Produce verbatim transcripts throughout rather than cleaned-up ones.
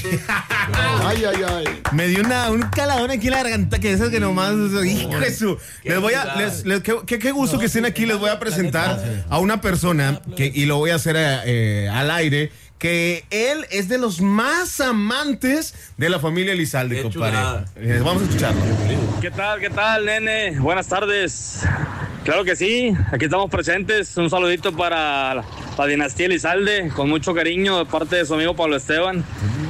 Ay, ay, ay. Me dio una, un caladón aquí en la garganta que esas que nomás. Hijo de su. Les voy a. Les, les, qué, qué, qué gusto que estén aquí. Les voy a presentar a una persona que, y lo voy a hacer eh, al aire. Que él es de los más amantes de la familia Elizalde, compadre. Eh, vamos a escucharlo. ¿Qué tal, qué tal, nene? Buenas tardes. Claro que sí, aquí estamos presentes. Un saludito para la, la dinastía Elizalde, con mucho cariño de parte de su amigo Pablo Esteban.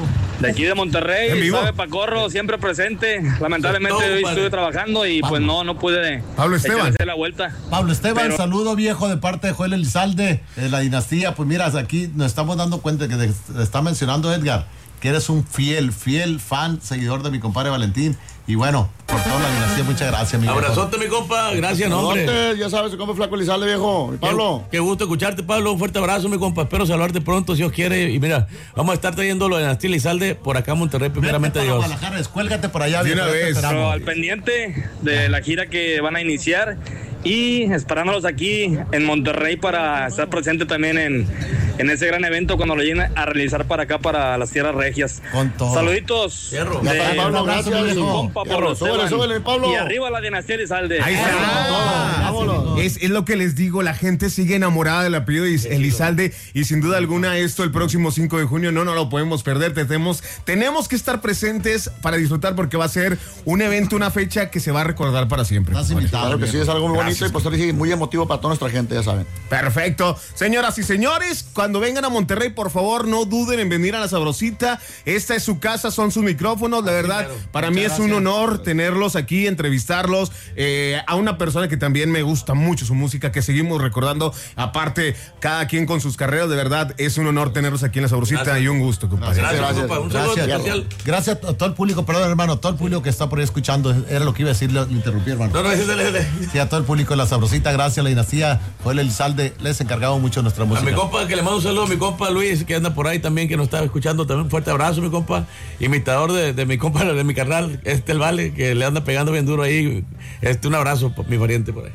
De aquí de Monterrey, sabe Pacorro, siempre presente. Lamentablemente hoy estuve trabajando y Pablo. pues no, no pude Pablo Esteban. hacer la vuelta. Pablo Esteban, Pero... saludo viejo de parte de Joel Elizalde, de la dinastía. Pues mira, aquí nos estamos dando cuenta que te está mencionando Edgar, que eres un fiel, fiel fan, seguidor de mi compadre Valentín. Y bueno, por toda la dinastía, muchas gracias, mi Abrazote, mi compa, gracias, no, hombre. Ya sabes, se come Flaco Elizalde, viejo. ¿Y Pablo? Qué, qué gusto escucharte, Pablo. Un fuerte abrazo, mi compa. Espero saludarte pronto, si Dios quiere. Y mira, vamos a estar trayendo lo de dinastía Elizalde por acá a Monterrey, primeramente Dios. Descuélgate por allá. De una vez. Pero al pendiente de la gira que van a iniciar y esperándolos aquí en Monterrey para estar presente también en, en ese gran evento cuando lo lleguen a realizar para acá, para las tierras regias. Con todo. Saluditos. Cierro. De, Ya, Pablo, gracias, su compa, Pablo súbele, súbele, Pablo. Y arriba la dinastía Elizalde. Ahí está. Es, es lo que les digo, la gente sigue enamorada del apellido de Elizalde y sin duda alguna esto el próximo cinco de junio no, no lo podemos perder. Tenemos, tenemos que estar presentes para disfrutar porque va a ser un evento, una fecha que se va a recordar para siempre. Claro que sí, es algo muy bonito y pues muy emotivo para toda nuestra gente, ya saben. Perfecto. Señoras y señores, cuando vengan a Monterrey, por favor, no duden en venir a La Sabrosita. Esta es su casa, son sus micrófonos. La verdad, claro. Para Muchas mí gracias. Es un honor tenerlos aquí, entrevistarlos. Eh, a una persona que también me gusta mucho su música, que seguimos recordando. Aparte, cada quien con sus carreras, de verdad, es un honor tenerlos aquí en La Sabrosita gracias. Y un gusto, compadre. Gracias, gracias, gracias. Un saludo gracias. especial. Gracias a todo el público, perdón, hermano, a todo el público que está por ahí escuchando. Era lo que iba a decir, lo, lo interrumpí, hermano. No, no, dale, dale. Sí, a todo el público de La Sabrosita, gracias a la dinastía Joel Elizalde, les encargamos mucho nuestra música. A mi compa, que le mando un saludo a mi compa Luis, que anda por ahí también, que nos está escuchando también. Un fuerte abrazo, mi compa. Imitador de, de mi compa, de mi carnal, este el Vale, que le anda pegando bien duro ahí. Este, un abrazo, mi pariente por ahí.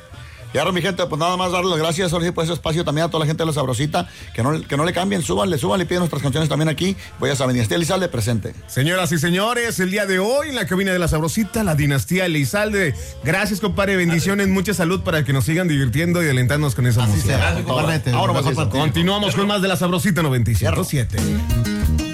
Y ahora, mi gente, pues nada más darles las gracias por ese espacio también a toda la gente de La Sabrosita, que no, que no le cambien, súbanle, súbanle, piden nuestras canciones también aquí. Voy a saber, dinastía Elizalde presente. Señoras y señores, el día de hoy en la cabina de La Sabrosita, la dinastía Elizalde. Gracias, compadre, bendiciones, mucha salud para que nos sigan divirtiendo y alentándonos con esa Así música. será, totalmente. Ahora continuamos con más de La Sabrosita noventa y siete.